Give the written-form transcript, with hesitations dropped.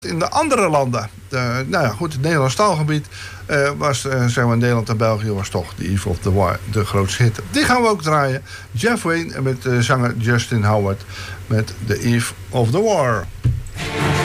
In de andere landen, nou ja, goed, het Nederlands taalgebied was, zeg maar, Nederland en België was toch The Eve of the War de grootste hit. Die gaan we ook draaien. Jeff Wayne met zanger Justin Howard met The Eve of the War.